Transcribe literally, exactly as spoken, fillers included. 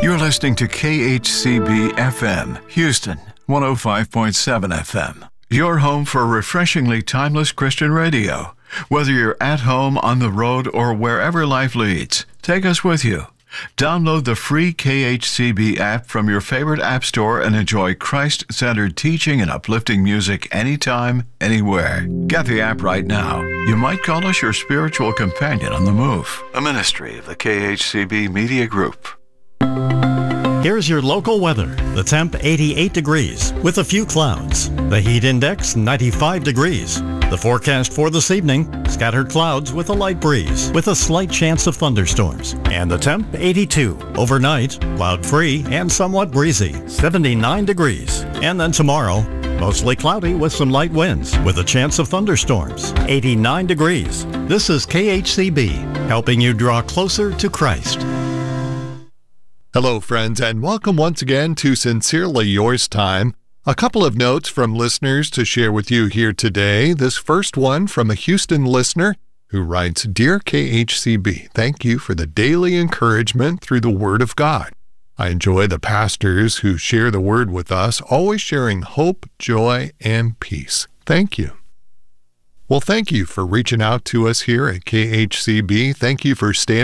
You're listening to K H C B F M, Houston, one oh five point seven F M. Your home for refreshingly timeless Christian radio. Whether you're at home, on the road, or wherever life leads, take us with you. Download the free K H C B app from your favorite app store and enjoy Christ-centered teaching and uplifting music anytime, anywhere. Get the app right now. You might call us your spiritual companion on the move. A ministry of the K H C B Media Group. Here's your local weather. The temp eighty-eight degrees with a few clouds. The heat index ninety-five degrees. The forecast for this evening, scattered clouds with a light breeze with a slight chance of thunderstorms. And the temp eighty-two. Overnight, cloud-free and somewhat breezy, seventy-nine degrees. And then tomorrow, mostly cloudy with some light winds with a chance of thunderstorms, eighty-nine degrees. This is K H C B, helping you draw closer to Christ. Hello, friends, and welcome once again to Sincerely Yours Time. A couple of notes from listeners to share with you here today. This first one from a Houston listener who writes, Dear K H C B, thank you for the daily encouragement through the Word of God. I enjoy the pastors who share the Word with us, always sharing hope, joy, and peace. Thank you. Well, thank you for reaching out to us here at K H C B. Thank you for standing